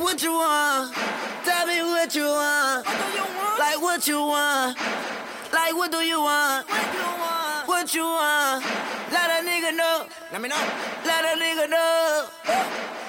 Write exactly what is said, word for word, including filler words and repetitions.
what you want. Tell me what you want. What do you want? Like what you want. Like what do you want? What you want? What you want? Let a nigga know. Let me know. Let a nigga know.